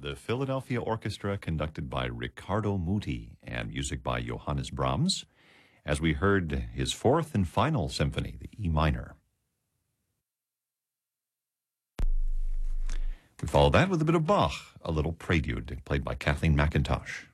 the Philadelphia Orchestra, conducted by Riccardo Muti, and music by Johannes Brahms, as we heard his fourth and final symphony, the E minor. We follow that with a bit of Bach, a little prelude played by Kathleen McIntosh.